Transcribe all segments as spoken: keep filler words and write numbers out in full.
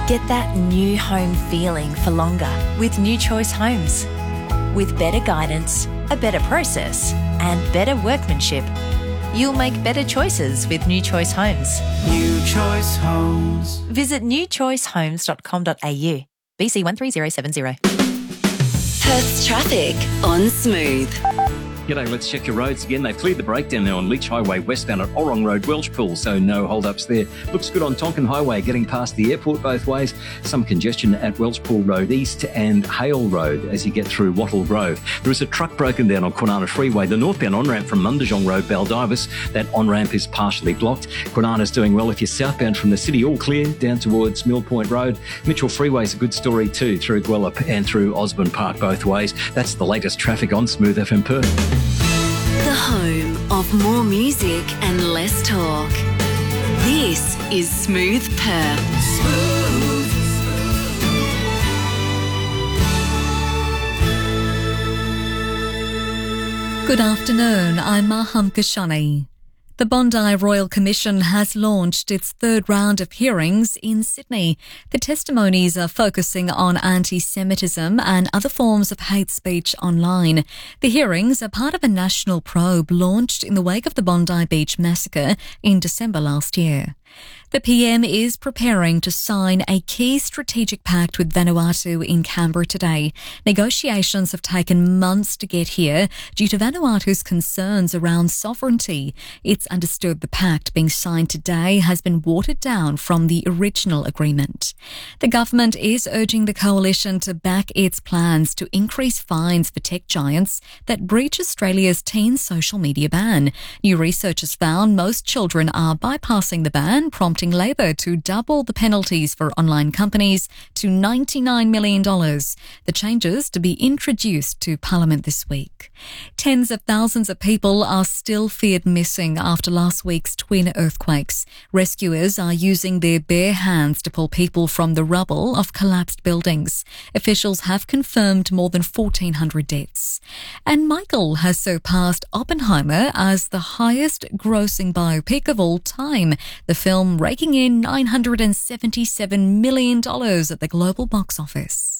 Get that new home feeling for longer with New Choice Homes. With better guidance, a better process, and better workmanship, you'll make better choices with New Choice Homes. New Choice Homes. Visit new choice homes dot com dot a u. B C one three zero seven zero. Perth's traffic on Smooth. G'day, let's check your roads again. They've cleared the breakdown now on Leach Highway westbound at Orrong Road, Welshpool, so no hold-ups there. Looks good on Tonkin Highway, getting past the airport both ways. Some congestion at Welshpool Road East and Hale Road as you get through Wattle Grove. There is a truck broken down on Kwinana Freeway. The northbound on-ramp from Mundijong Road, Baldivis, that on-ramp is partially blocked. Kwinana's doing well if you're southbound from the city, all clear down towards Mill Point Road. Mitchell Freeway's a good story too, through Gwelup and through Osborne Park both ways. That's the latest traffic on Smooth F M Perth. The home of more music and less talk. This is Smooth Perth. Smooth. Good afternoon, I'm Maham Kashani. The Bondi Royal Commission has launched its third round of hearings in Sydney. The testimonies are focusing on anti-Semitism and other forms of hate speech online. The hearings are part of a national probe launched in the wake of the Bondi Beach massacre in December last year. The P M is preparing to sign a key strategic pact with Vanuatu in Canberra today. Negotiations have taken months to get here due to Vanuatu's concerns around sovereignty. It's understood the pact being signed today has been watered down from the original agreement. The government is urging the coalition to back its plans to increase fines for tech giants that breach Australia's teen social media ban. New research has found most children are bypassing the ban, prompting Labor to double the penalties for online companies to ninety-nine million dollars. The changes to be introduced to Parliament this week. Tens of thousands of people are still feared missing after last week's twin earthquakes. Rescuers are using their bare hands to pull people from the rubble of collapsed buildings. Officials have confirmed more than fourteen hundred deaths. And Michael has surpassed Oppenheimer as the highest grossing biopic of all time. The film raking in nine hundred seventy-seven million dollars at the global box office.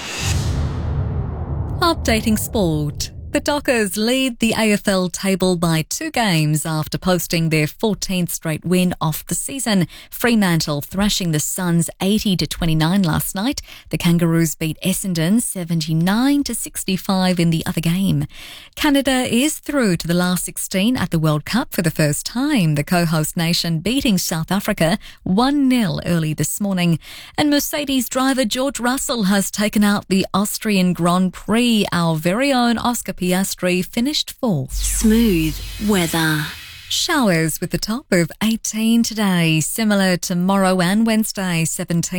Updating sport. The Dockers lead the A F L table by two games after posting their fourteenth straight win of the season. Fremantle thrashing the Suns eighty to twenty-nine last night. The Kangaroos beat Essendon seventy-nine to sixty-five in the other game. Canada is through to the last sixteen at the World Cup for the first time. The co-host nation beating South Africa one nil early this morning. And Mercedes driver George Russell has taken out the Austrian Grand Prix. Our very own Oscar Piastri finished fourth. Smooth weather. Showers with a top of eighteen today, similar tomorrow and Wednesday, seventeen.